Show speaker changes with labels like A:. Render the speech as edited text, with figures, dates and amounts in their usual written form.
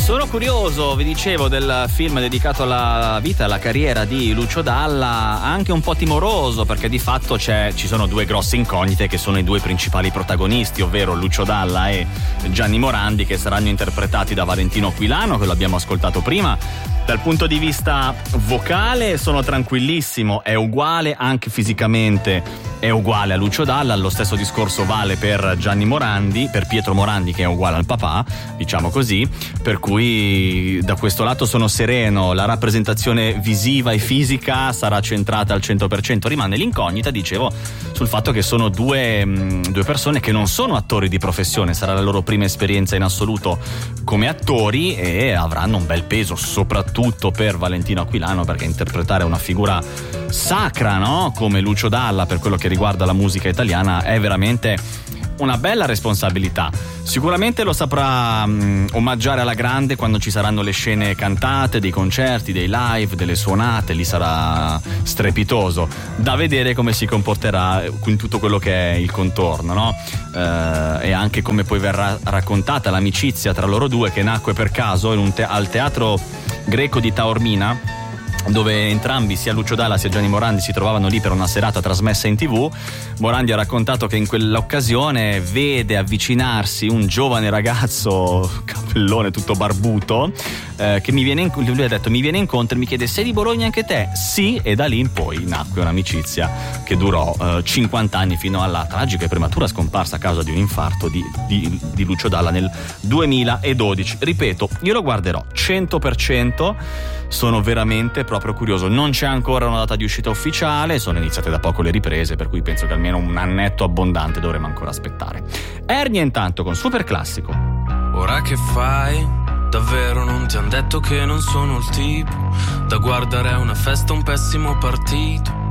A: Sono curioso, vi dicevo, del film dedicato alla vita e alla carriera di Lucio Dalla, anche un po' timoroso, perché di fatto ci sono due grosse incognite che sono i due principali protagonisti, ovvero Lucio Dalla e Gianni Morandi, che saranno interpretati da Valentino Aquilano, che lo abbiamo ascoltato prima. Dal punto di vista vocale sono tranquillissimo, è uguale anche fisicamente, è uguale a Lucio Dalla. Lo stesso discorso vale per Gianni Morandi, per Pietro Morandi, che è uguale al papà, diciamo così, per cui da questo lato sono sereno. La rappresentazione visiva e fisica sarà centrata al 100%, rimane l'incognita, dicevo, sul fatto che sono due persone che non sono attori di professione, sarà la loro prima esperienza in assoluto come attori e avranno un bel peso, soprattutto per Valentino Aquilano, perché interpretare una figura sacra, no? Come Lucio Dalla, per quello che riguarda la musica italiana, è veramente una bella responsabilità. Sicuramente lo saprà omaggiare alla grande quando ci saranno le scene cantate, dei concerti, dei live, delle suonate, lì sarà strepitoso. Da vedere come si comporterà in tutto quello che è il contorno, no? E anche come poi verrà raccontata l'amicizia tra loro due, che nacque per caso al Teatro Greco di Taormina, dove entrambi, sia Lucio Dalla sia Gianni Morandi, si trovavano lì per una serata trasmessa in TV. Morandi ha raccontato che in quell'occasione vede avvicinarsi un giovane ragazzo, capellone tutto barbuto, che lui ha detto: mi viene incontro e mi chiede: sei di Bologna anche te? Sì, e da lì in poi nacque un'amicizia che durò 50 anni, fino alla tragica e prematura scomparsa a causa di un infarto di Lucio Dalla nel 2012. Ripeto, io lo guarderò 100%, sono veramente proprio curioso. Non c'è ancora una data di uscita ufficiale, sono iniziate da poco le riprese, per cui penso che almeno un annetto abbondante dovremo ancora aspettare. Ernie intanto con Super Classico.
B: Ora che fai? Davvero non ti han detto che non sono il tipo da guardare a una festa un pessimo partito?